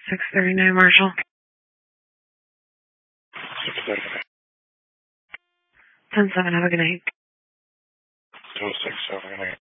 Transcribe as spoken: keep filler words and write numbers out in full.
six thirty-nine, Marshall. six thirty-nine. ten seven, have a good night. two oh six, have a good night.